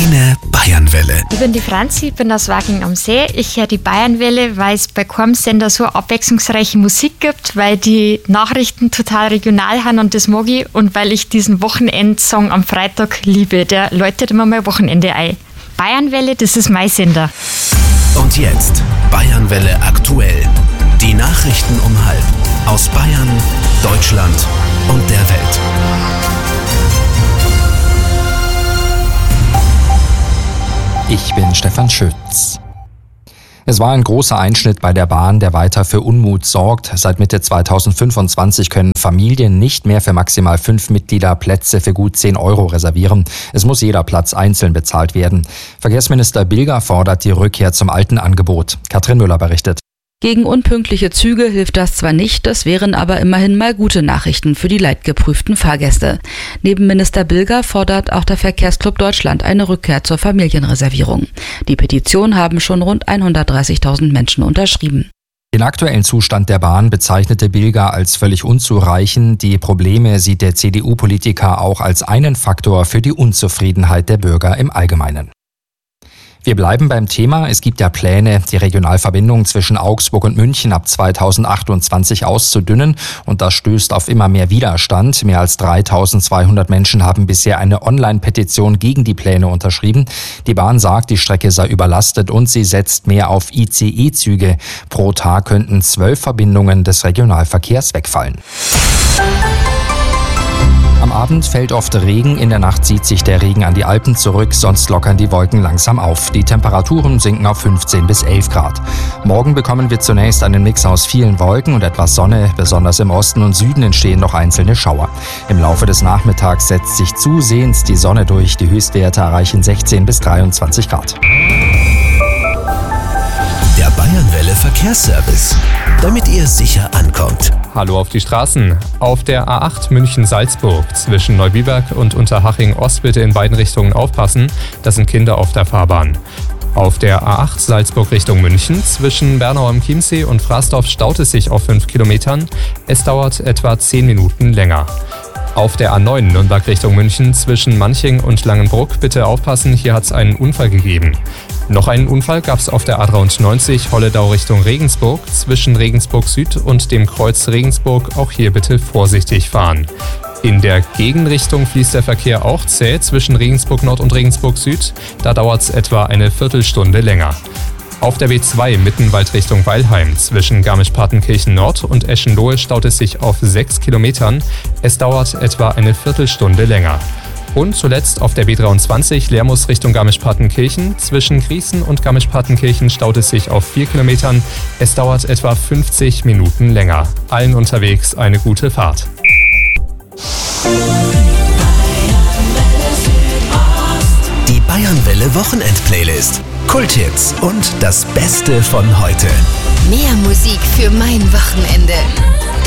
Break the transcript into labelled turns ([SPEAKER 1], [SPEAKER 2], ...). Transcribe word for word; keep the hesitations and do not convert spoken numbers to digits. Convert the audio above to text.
[SPEAKER 1] Deine Bayernwelle.
[SPEAKER 2] Ich bin die Franzi, ich bin aus Waging am See. Ich höre die Bayernwelle, weil es bei keinem Sender so abwechslungsreiche Musik gibt, weil die Nachrichten total regional sind und das mag ich und weil ich diesen Wochenendsong am Freitag liebe. Der läutet immer mein Wochenende ein. Bayernwelle, das ist mein Sender.
[SPEAKER 1] Und jetzt Bayernwelle aktuell. Die Nachrichten um halb aus Bayern, Deutschland und der Welt.
[SPEAKER 3] Ich bin Stefan Schütz. Es war ein großer Einschnitt bei der Bahn, der weiter für Unmut sorgt. Seit Mitte zweitausendfünfundzwanzig können Familien nicht mehr für maximal fünf Mitglieder Plätze für gut zehn Euro reservieren. Es muss jeder Platz einzeln bezahlt werden. Verkehrsminister Bilger fordert die Rückkehr zum alten Angebot. Katrin Müller berichtet.
[SPEAKER 4] Gegen unpünktliche Züge hilft das zwar nicht, das wären aber immerhin mal gute Nachrichten für die leidgeprüften Fahrgäste. Neben Minister Bilger fordert auch der Verkehrsclub Deutschland eine Rückkehr zur Familienreservierung. Die Petition haben schon rund hundertdreißigtausend Menschen unterschrieben.
[SPEAKER 3] Den aktuellen Zustand der Bahn bezeichnete Bilger als völlig unzureichend. Die Probleme sieht der C D U-Politiker auch als einen Faktor für die Unzufriedenheit der Bürger im Allgemeinen. Wir bleiben beim Thema. Es gibt ja Pläne, die Regionalverbindung zwischen Augsburg und München ab zweitausendachtundzwanzig auszudünnen. Und das stößt auf immer mehr Widerstand. Mehr als dreitausendzweihundert Menschen haben bisher eine Online-Petition gegen die Pläne unterschrieben. Die Bahn sagt, die Strecke sei überlastet und sie setzt mehr auf I C E-Züge. Pro Tag könnten zwölf Verbindungen des Regionalverkehrs wegfallen. Am Abend fällt oft Regen, in der Nacht zieht sich der Regen an die Alpen zurück, sonst lockern die Wolken langsam auf. Die Temperaturen sinken auf fünfzehn bis elf Grad. Morgen bekommen wir zunächst einen Mix aus vielen Wolken und etwas Sonne. Besonders im Osten und Süden entstehen noch einzelne Schauer. Im Laufe des Nachmittags setzt sich zusehends die Sonne durch. Die Höchstwerte erreichen sechzehn bis dreiundzwanzig Grad.
[SPEAKER 1] Der Bayernwelle Verkehrsservice, damit ihr sicher ankommt.
[SPEAKER 5] Hallo auf die Straßen. Auf der A acht München-Salzburg zwischen Neubiberg und Unterhaching-Ost bitte in beiden Richtungen aufpassen. Das sind Kinder auf der Fahrbahn. Auf der A acht Salzburg Richtung München zwischen Bernau am Chiemsee und Fraßdorf staut es sich auf fünf Kilometern. Es dauert etwa zehn Minuten länger. Auf der A neun Nürnberg Richtung München zwischen Manching und Langenbruck bitte aufpassen, hier hat es einen Unfall gegeben. Noch einen Unfall gab es auf der A dreiundneunzig Holledau Richtung Regensburg zwischen Regensburg Süd und dem Kreuz Regensburg, auch hier bitte vorsichtig fahren. In der Gegenrichtung fließt der Verkehr auch zäh zwischen Regensburg Nord und Regensburg Süd, da dauert es etwa eine Viertelstunde länger. Auf der B zwei Mittenwald Richtung Weilheim zwischen Garmisch-Partenkirchen Nord und Eschenlohe staut es sich auf sechs Kilometern. Es dauert etwa eine Viertelstunde länger. Und zuletzt auf der B dreiundzwanzig Lermus Richtung Garmisch-Partenkirchen zwischen Grießen und Garmisch-Partenkirchen staut es sich auf vier Kilometern. Es dauert etwa fünfzig Minuten länger. Allen unterwegs eine gute Fahrt.
[SPEAKER 1] Die Bayernwelle Wochenend-Playlist. Kulthits und das Beste von heute.
[SPEAKER 6] Mehr Musik für mein Wochenende.